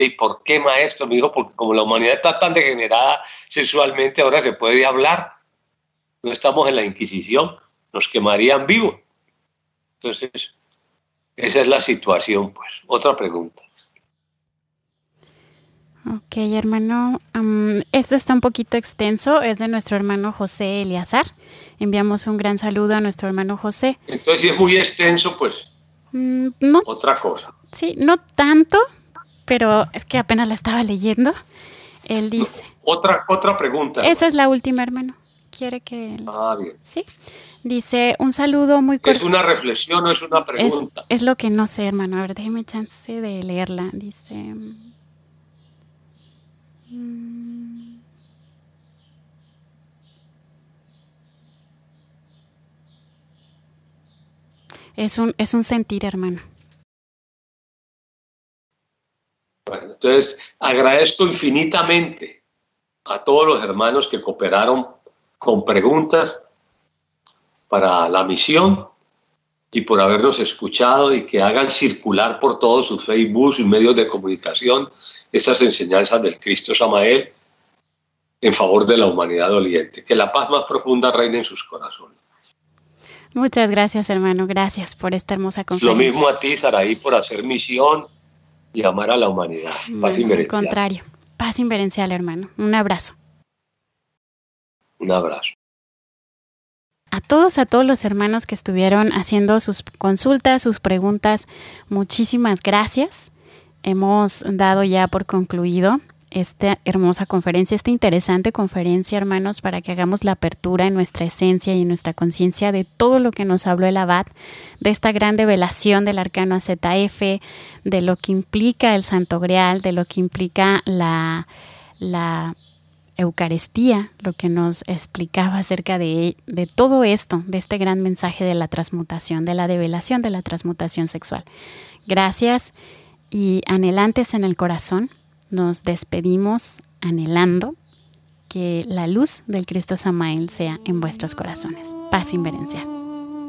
¿Y por qué, maestro? Me dijo, porque como la humanidad está tan degenerada sexualmente, ahora se puede hablar. No estamos en la Inquisición, nos quemarían vivos. Entonces, esa es la situación, pues. Otra pregunta. Ok, hermano. Este está un poquito extenso, es de nuestro hermano José Eleazar. Enviamos un gran saludo a nuestro hermano José. Entonces, si es muy extenso, pues, no, otra cosa. Sí, no tanto, pero es que apenas la estaba leyendo. Él dice... No, otra pregunta, Esa hermano. es la última, hermano. ¿Quiere que...? Bien. Sí. Dice, un saludo muy corto. ¿Es una reflexión o es una pregunta? Es lo que no sé, hermano. A ver, déjeme chance de leerla. Dice... Es un sentir, hermano. Bueno, entonces, agradezco infinitamente a todos los hermanos que cooperaron con preguntas para la misión y por habernos escuchado y que hagan circular por todos sus Facebook y medios de comunicación esas enseñanzas del Cristo Samael en favor de la humanidad doliente. Que la paz más profunda reine en sus corazones. Muchas gracias, hermano. Gracias por esta hermosa conferencia. Lo mismo a ti, Saraí, por hacer misión y amar a la humanidad. Paz inverencial. Al contrario, paz inverencial, hermano. Un abrazo. Un abrazo. A todos los hermanos que estuvieron haciendo sus consultas, sus preguntas, muchísimas gracias. Hemos dado ya por concluido esta hermosa conferencia, esta interesante conferencia, hermanos, para que hagamos la apertura en nuestra esencia y en nuestra conciencia de todo lo que nos habló el abad, de esta gran revelación del arcano AZF, de lo que implica el Santo Grial, de lo que implica la Eucaristía, lo que nos explicaba acerca de todo esto, de este gran mensaje de la transmutación, de la develación de la transmutación sexual. Gracias y anhelantes en el corazón, nos despedimos anhelando que la luz del Cristo Samael sea en vuestros corazones. Paz inverencial.